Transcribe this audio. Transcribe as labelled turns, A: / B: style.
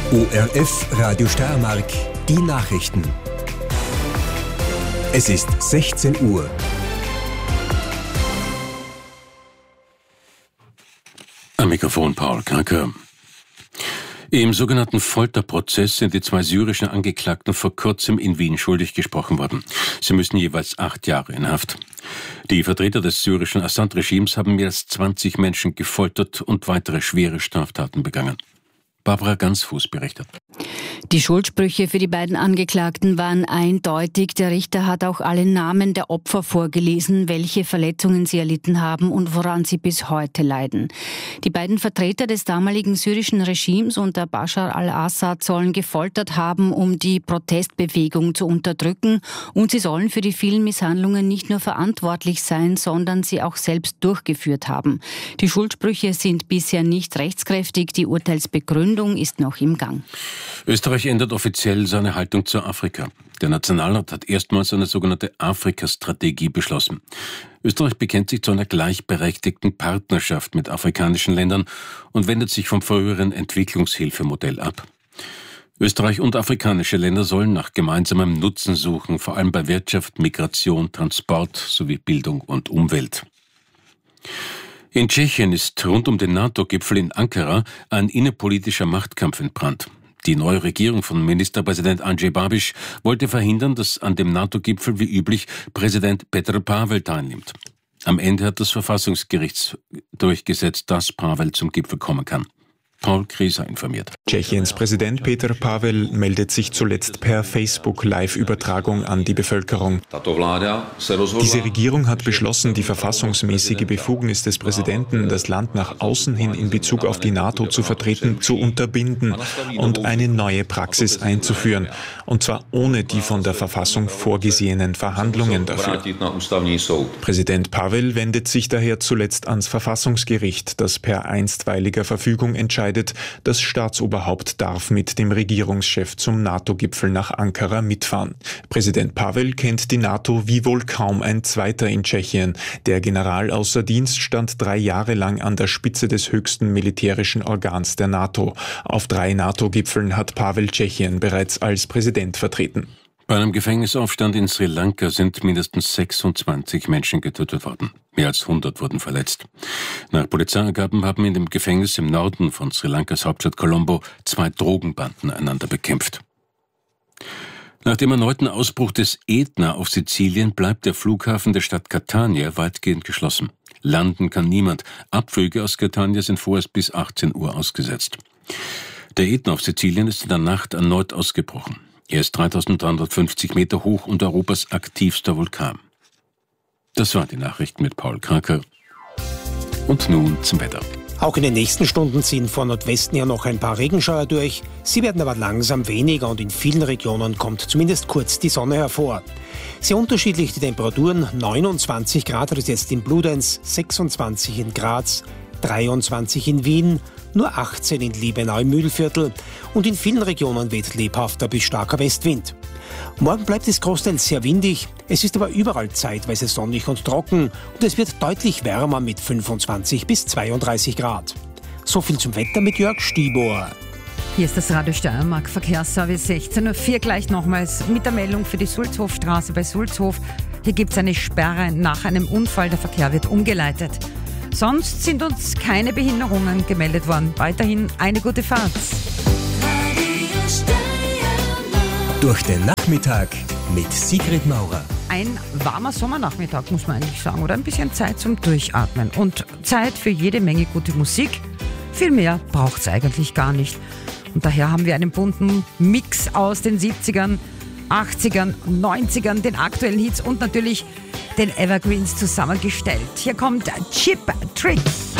A: ORF Radio Steiermark, die Nachrichten. Es ist 16 Uhr.
B: Am Mikrofon Paul Kranker. Im sogenannten Folterprozess sind die 2 syrischen Angeklagten vor kurzem in Wien schuldig gesprochen worden. Sie müssen jeweils 8 Jahre in Haft. Die Vertreter des syrischen Assad-Regimes haben mehr als 20 Menschen gefoltert und weitere schwere Straftaten begangen. Barbara Gansfuß berichtet.
C: Die Schuldsprüche für die beiden Angeklagten waren eindeutig. Der Richter hat auch alle Namen der Opfer vorgelesen, welche Verletzungen sie erlitten haben und woran sie bis heute leiden. Die beiden Vertreter des damaligen syrischen Regimes unter Bashar al-Assad sollen gefoltert haben, um die Protestbewegung zu unterdrücken. Und sie sollen für die vielen Misshandlungen nicht nur verantwortlich sein, sondern sie auch selbst durchgeführt haben. Die Schuldsprüche sind bisher nicht rechtskräftig. Die Urteilsbegründung ist noch im Gang.
B: Österreich ändert offiziell seine Haltung zu Afrika. Der Nationalrat hat erstmals eine sogenannte Afrika-Strategie beschlossen. Österreich bekennt sich zu einer gleichberechtigten Partnerschaft mit afrikanischen Ländern und wendet sich vom früheren Entwicklungshilfemodell ab. Österreich und afrikanische Länder sollen nach gemeinsamem Nutzen suchen, vor allem bei Wirtschaft, Migration, Transport sowie Bildung und Umwelt. In Tschechien ist rund um den NATO-Gipfel in Ankara ein innenpolitischer Machtkampf entbrannt. Die neue Regierung von Ministerpräsident Andrej Babiš wollte verhindern, dass an dem NATO-Gipfel wie üblich Präsident Petr Pavel teilnimmt. Am Ende hat das Verfassungsgericht durchgesetzt, dass Pavel zum Gipfel kommen kann. Paul Krieser informiert.
D: Tschechiens Präsident Petr Pavel meldet sich zuletzt per Facebook-Live-Übertragung an die Bevölkerung. Diese Regierung hat beschlossen, die verfassungsmäßige Befugnis des Präsidenten, das Land nach außen hin in Bezug auf die NATO zu vertreten, zu unterbinden und eine neue Praxis einzuführen. Und zwar ohne die von der Verfassung vorgesehenen Verhandlungen dafür. Präsident Pavel wendet sich daher zuletzt ans Verfassungsgericht, das per einstweiliger Verfügung entscheidet, das Staatsoberhaupt darf mit dem Regierungschef zum NATO-Gipfel nach Ankara mitfahren. Präsident Pavel kennt die NATO wie wohl kaum ein zweiter in Tschechien. Der General außer Dienst stand 3 Jahre lang an der Spitze des höchsten militärischen Organs der NATO. Auf 3 NATO-Gipfeln hat Pavel Tschechien bereits als Präsident vertreten.
B: Bei einem Gefängnisaufstand in Sri Lanka sind mindestens 26 Menschen getötet worden. Mehr als 100 wurden verletzt. Nach Polizeiangaben haben in dem Gefängnis im Norden von Sri Lankas Hauptstadt Colombo 2 Drogenbanden einander bekämpft. Nach dem erneuten Ausbruch des Ätna auf Sizilien bleibt der Flughafen der Stadt Catania weitgehend geschlossen. Landen kann niemand. Abflüge aus Catania sind vorerst bis 18 Uhr ausgesetzt. Der Ätna auf Sizilien ist in der Nacht erneut ausgebrochen. Er ist 3350 Meter hoch und Europas aktivster Vulkan. Das waren die Nachrichten mit Paul Kranker. Und nun zum Wetter.
E: Auch in den nächsten Stunden ziehen von Nordwesten her noch ein paar Regenschauer durch. Sie werden aber langsam weniger und in vielen Regionen kommt zumindest kurz die Sonne hervor. Sehr unterschiedlich die Temperaturen. 29 Grad hat es jetzt in Bludenz, 26 in Graz, 23 in Wien, nur 18 in Liebenau im Mühlviertel und in vielen Regionen weht lebhafter bis starker Westwind. Morgen bleibt es großteils sehr windig, es ist aber überall zeitweise sonnig und trocken und es wird deutlich wärmer mit 25 bis 32 Grad. So viel zum Wetter mit Jörg Stibor.
F: Hier ist das Radio Steiermark Verkehrsservice 16.04 Uhr gleich nochmals mit der Meldung für die Sulzhofstraße bei Sulzhof. Hier gibt es eine Sperre nach einem Unfall, der Verkehr wird umgeleitet. Sonst sind uns keine Behinderungen gemeldet worden. Weiterhin eine gute Fahrt.
A: Durch den Nachmittag mit Sigrid Maurer.
F: Ein warmer Sommernachmittag, muss man eigentlich sagen. Oder ein bisschen Zeit zum Durchatmen. Und Zeit für jede Menge gute Musik. Viel mehr braucht es eigentlich gar nicht. Und daher haben wir einen bunten Mix aus den 70ern, 80ern, 90ern, den aktuellen Hits und natürlich den Evergreens zusammengestellt. Hier kommt Chip Trick.